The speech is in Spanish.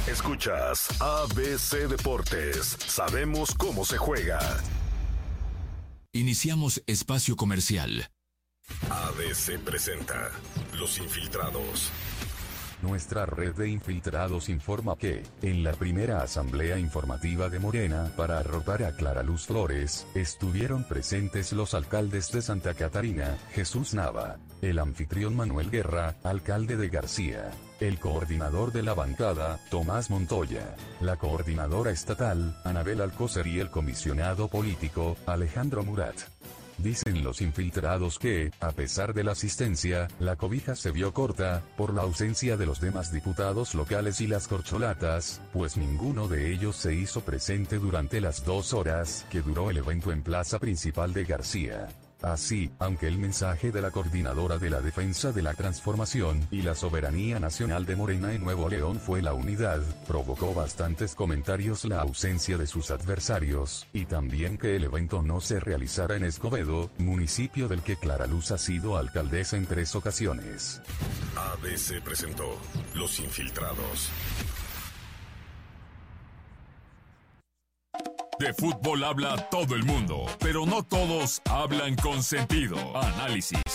Escuchas ABC Deportes. Sabemos cómo se juega. Iniciamos espacio comercial. ABC presenta Los Infiltrados. Nuestra red de infiltrados informa que, en la primera asamblea informativa de Morena para arropar a Clara Luz Flores, estuvieron presentes los alcaldes de Santa Catarina, Jesús Nava, el anfitrión Manuel Guerra, alcalde de García, el coordinador de la bancada, Tomás Montoya, la coordinadora estatal, Anabel Alcócer y el comisionado político, Alejandro Murat. Dicen los infiltrados que, a pesar de la asistencia, la cobija se vio corta, por la ausencia de los demás diputados locales y las corcholatas, pues ninguno de ellos se hizo presente durante las 2 horas que duró el evento en Plaza Principal de García. Así, aunque el mensaje de la coordinadora de la defensa de la transformación y la soberanía nacional de Morena en Nuevo León fue la unidad, provocó bastantes comentarios la ausencia de sus adversarios, y también que el evento no se realizara en Escobedo, municipio del que Clara Luz ha sido alcaldesa en 3 ocasiones. ABC presentó Los Infiltrados. De fútbol habla todo el mundo, pero no todos hablan con sentido. Análisis,